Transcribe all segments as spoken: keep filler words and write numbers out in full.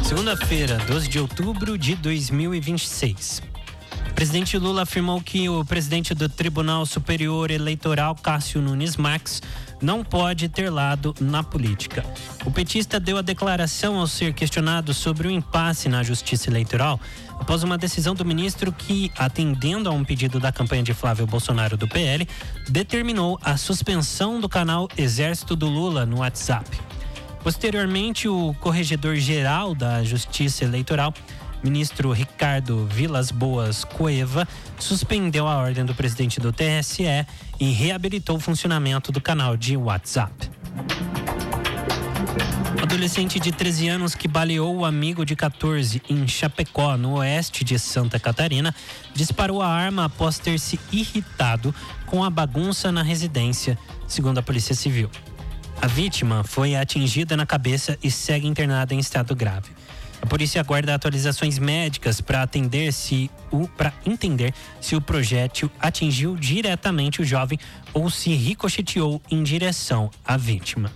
Segunda-feira, doze de outubro de dois mil e vinte e seis. O presidente Lula afirmou que o presidente do Tribunal Superior Eleitoral, Cássio Nunes Marques, não pode ter lado na política. O petista deu a declaração ao ser questionado sobre o impasse na Justiça Eleitoral após uma decisão do ministro que, atendendo a um pedido da campanha de Flávio Bolsonaro do P L, determinou a suspensão do canal Exército do Lula no WhatsApp. Posteriormente, o corregedor-geral da Justiça Eleitoral, ministro Ricardo Vilas Boas Cueva, suspendeu a ordem do presidente do T S E e reabilitou o funcionamento do canal de WhatsApp. O adolescente de treze anos que baleou o amigo de catorze em Chapecó, no oeste de Santa Catarina, disparou a arma após ter se irritado com a bagunça na residência, segundo a Polícia Civil. A vítima foi atingida na cabeça e segue internada em estado grave. A polícia aguarda atualizações médicas para atender se o para entender se o projétil atingiu diretamente o jovem ou se ricocheteou em direção à vítima.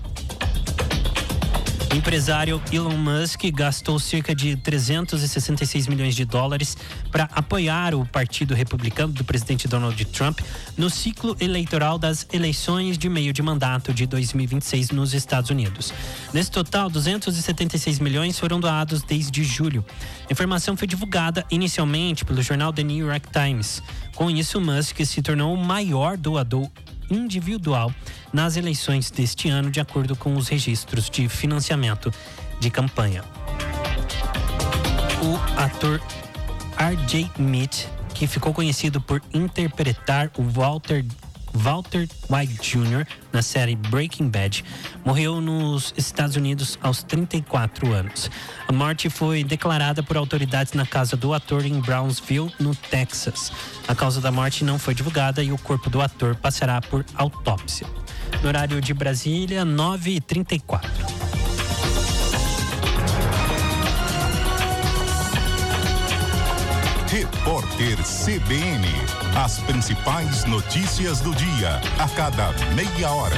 O empresário Elon Musk gastou cerca de trezentos e sessenta e seis milhões de dólares para apoiar o Partido Republicano do presidente Donald Trump no ciclo eleitoral das eleições de meio de mandato de dois mil e vinte e seis nos Estados Unidos. Nesse total, duzentos e setenta e seis milhões foram doados desde julho. A informação foi divulgada inicialmente pelo jornal The New York Times. Com isso, Musk se tornou o maior doador individual nas eleições deste ano, de acordo com os registros de financiamento de campanha. O ator R J Mead, que ficou conhecido por interpretar o Walter Walter White Júnior na série Breaking Bad, morreu nos Estados Unidos aos trinta e quatro anos. A morte foi declarada por autoridades na casa do ator em Brownsville, no Texas. A causa da morte não foi divulgada e o corpo do ator passará por autópsia. No horário de Brasília, nove e trinta e quatro. Repórter C B N. As principais notícias do dia, a cada meia hora.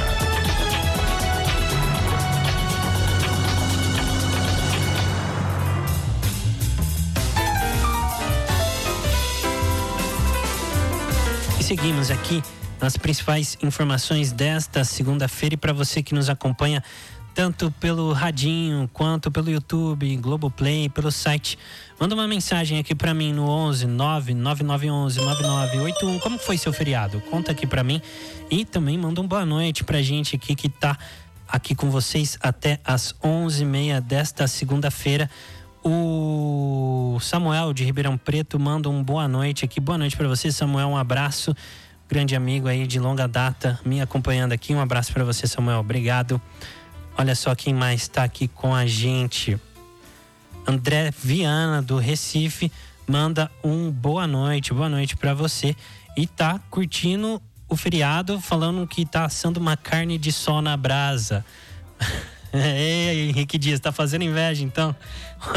E seguimos aqui nas principais informações desta segunda-feira, e para você que nos acompanha tanto pelo radinho, quanto pelo YouTube, Globoplay, pelo site, manda uma mensagem aqui pra mim no onze nove nove nove um um nove nove oito um. Como foi seu feriado? Conta aqui pra mim. E também manda uma boa noite pra gente aqui que tá aqui com vocês até as onze e meia desta segunda-feira. O Samuel de Ribeirão Preto manda um boa noite aqui. Boa noite pra você, Samuel. Um abraço. Grande amigo aí de longa data me acompanhando aqui. Um abraço pra você, Samuel. Obrigado. Olha só quem mais está aqui com a gente. André Viana, do Recife, manda um boa noite, boa noite para você. E tá curtindo o feriado, falando que tá assando uma carne de sol na brasa. Ei, Henrique Dias, tá fazendo inveja então?